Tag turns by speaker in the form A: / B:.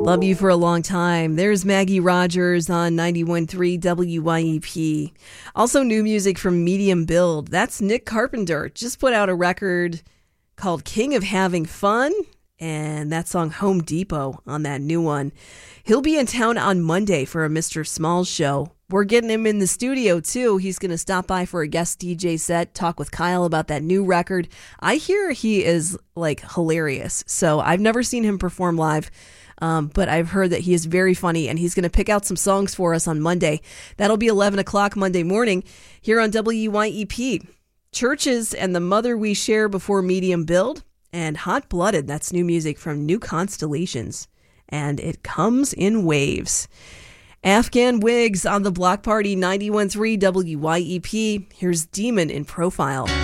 A: Love You for a Long Time. There's Maggie Rogers on 91.3 WYEP. Also new music from Medium Build. That's Nick Carpenter. Just put out a record called King of Having Fun, and that song Home Depot on that new one. He'll be in town on Monday for a Mr. Smalls show. We're getting him in the studio, too. He's going to stop by for a guest DJ set, talk with Kyle about that new record. I hear he is, hilarious. So I've never seen him perform live, but I've heard that he is very funny, and he's going to pick out some songs for us on Monday. That'll be 11 o'clock Monday morning here on WYEP. Churches and the Mother We Share before Medium Build, and Hot Blooded. That's new music from New Constellations, and it comes in waves. Afghan Wigs on the Block Party 91.3 WYEP. Here's Demon in Profile.